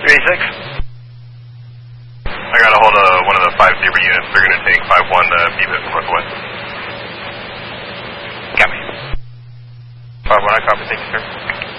386. I got a hold of one of the 5 Zebra units. They're going to take 5-1 to BPIP northwest. Copy. 5-1, I copy. Thank you, sir.